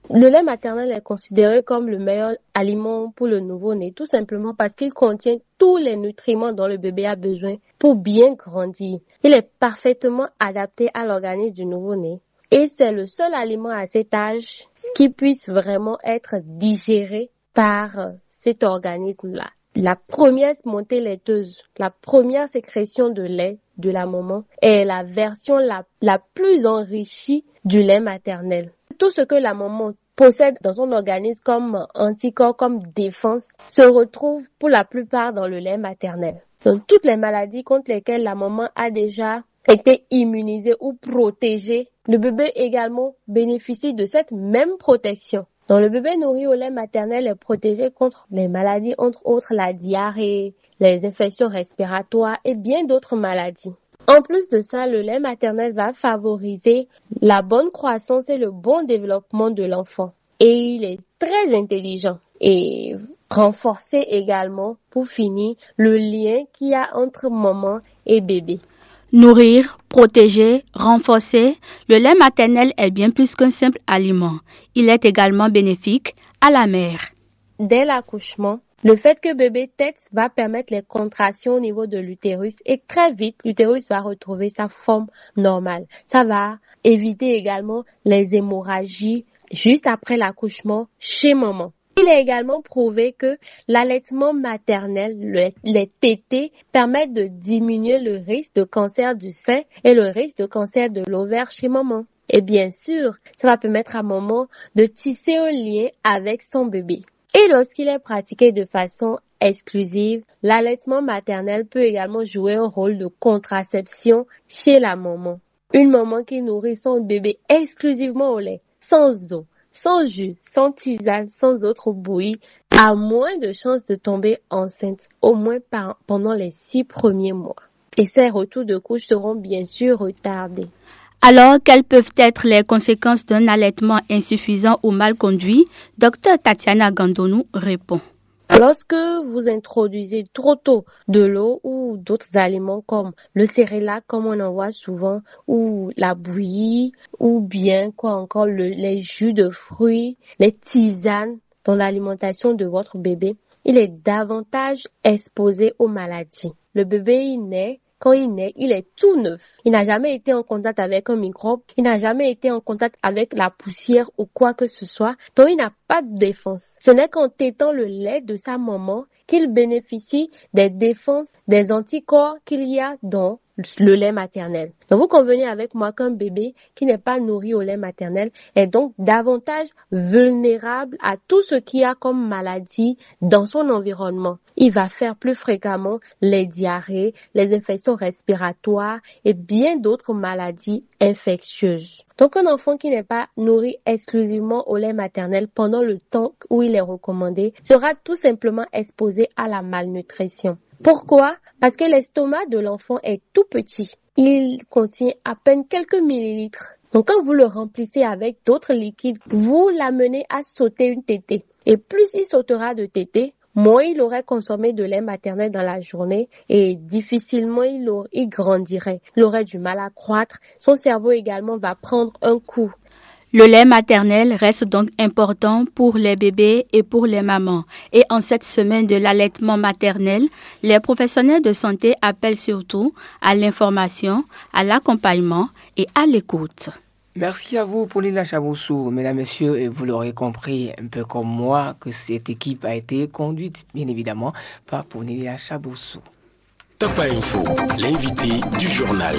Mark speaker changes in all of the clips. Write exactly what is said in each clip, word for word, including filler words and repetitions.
Speaker 1: Le lait maternel est considéré comme le meilleur aliment pour le nouveau-né, tout simplement parce qu'il contient tous les nutriments dont le bébé a besoin pour bien grandir. Il est parfaitement adapté à l'organisme du nouveau-né. Et c'est le seul aliment à cet âge qui puisse vraiment être digéré par cet organisme-là. La première montée laiteuse, la première sécrétion de lait de la maman est la version la, la plus enrichie du lait maternel. Tout ce que la maman possède dans son organisme comme anticorps, comme défense, se retrouve pour la plupart dans le lait maternel. Donc, toutes les maladies contre lesquelles la maman a déjà été immunisée ou protégée, le bébé également bénéficie de cette même protection. Donc, le bébé nourri au lait maternel est protégé contre les maladies, entre autres la diarrhée, les infections respiratoires et bien d'autres maladies. En plus de ça, le lait maternel va favoriser la bonne croissance et le bon développement de l'enfant. Et il est très intelligent et renforcer également, pour finir, le lien qu'il y a entre maman et bébé.
Speaker 2: Nourrir, protéger, renforcer, le lait maternel est bien plus qu'un simple aliment. Il est également bénéfique à la mère.
Speaker 1: Dès l'accouchement, le fait que bébé tète va permettre les contractions au niveau de l'utérus et très vite, l'utérus va retrouver sa forme normale. Ça va éviter également les hémorragies juste après l'accouchement chez maman. Il est également prouvé que l'allaitement maternel, le, les tétés, permettent de diminuer le risque de cancer du sein et le risque de cancer de l'ovaire chez maman. Et bien sûr, ça va permettre à maman de tisser un lien avec son bébé. Et lorsqu'il est pratiqué de façon exclusive, l'allaitement maternel peut également jouer un rôle de contraception chez la maman. Une maman qui nourrit son bébé exclusivement au lait, sans eau, sans jus, sans tisane, sans autre bouillie, a moins de chances de tomber enceinte, au moins par, pendant les six premiers mois. Et ses retours de couche seront bien sûr retardés.
Speaker 2: Alors, quelles peuvent être les conséquences d'un allaitement insuffisant ou mal conduit? Docteur Tatiana Gandonou répond.
Speaker 1: Lorsque vous introduisez trop tôt de l'eau ou d'autres aliments comme le cérélac, comme on en voit souvent, ou la bouillie, ou bien quoi encore, le, les jus de fruits, les tisanes dans l'alimentation de votre bébé, il est davantage exposé aux maladies. Le bébé, il naît. Quand il naît, il est tout neuf. Il n'a jamais été en contact avec un microbe. Il n'a jamais été en contact avec la poussière ou quoi que ce soit. Donc, il n'a pas de défense. Ce n'est qu'en tétant le lait de sa maman qu'il bénéficie des défenses, des anticorps qu'il y a dans le lait maternel. Donc, vous convenez avec moi qu'un bébé qui n'est pas nourri au lait maternel est donc davantage vulnérable à tout ce qu'il y a comme maladie dans son environnement. Il va faire plus fréquemment les diarrhées, les infections respiratoires et bien d'autres maladies infectieuses. Donc, un enfant qui n'est pas nourri exclusivement au lait maternel pendant le temps où il est recommandé sera tout simplement exposé à la malnutrition. Pourquoi? Parce que l'estomac de l'enfant est tout petit. Il contient à peine quelques millilitres. Donc, quand vous le remplissez avec d'autres liquides, vous l'amenez à sauter une tétée. Et plus il sautera de tétée, moins il aurait consommé de lait maternel dans la journée et difficilement il, aurait, il grandirait. Il aurait du mal à croître. Son cerveau également va prendre un coup.
Speaker 2: Le lait maternel reste donc important pour les bébés et pour les mamans. Et en cette semaine de l'allaitement maternel, les professionnels de santé appellent surtout à l'information, à l'accompagnement et à l'écoute.
Speaker 3: Merci à vous, Pauline Chaboussou. Mesdames, Messieurs, et vous l'aurez compris, un peu comme moi, que cette équipe a été conduite, bien évidemment, par Pauline Chaboussou.
Speaker 4: Top Info, l'invité du journal.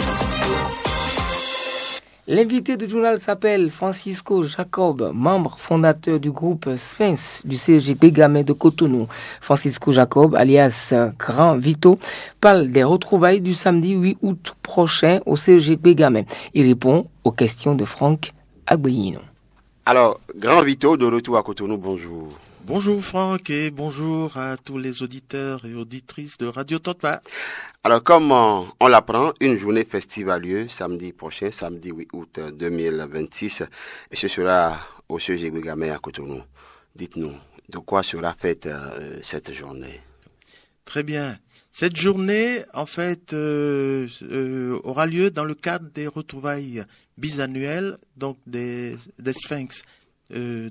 Speaker 3: L'invité du journal s'appelle Francisco Jacob, membre fondateur du groupe Sphinx du C G B Gamay de Cotonou. Francisco Jacob, alias Grand Vito, parle des retrouvailles du samedi huit août prochain au C G B Gamay. Il répond aux questions de Franck Agbeyino.
Speaker 5: Alors, Grand Vito, de retour à Cotonou, bonjour.
Speaker 6: Bonjour Franck et bonjour à tous les auditeurs et auditrices de Radio Totpa.
Speaker 5: Alors, comme on, on l'apprend, une journée festive a lieu samedi prochain, samedi huit août deux mille vingt-six, et ce sera au C G B Gamay à Cotonou. Dites-nous, de quoi sera faite euh, cette journée?
Speaker 6: Très bien. Cette journée, en fait, euh, euh, aura lieu dans le cadre des retrouvailles bisannuelles, donc des, des Sphinx. Euh,